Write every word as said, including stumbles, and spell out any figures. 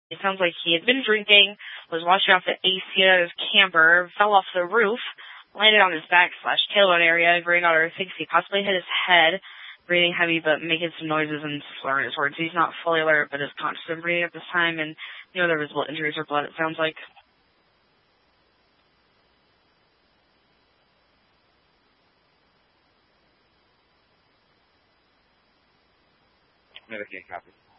It sounds like he had been drinking, was washing off the A C of his camper, fell off the roof, landed on his back slash tailbone area. Granddaughter thinks he possibly hit his head, breathing heavy but making some noises and slurring his words. He's not fully alert but is conscious of breathing at this time, and no other visible injuries or blood, it sounds like. Medicaid copy.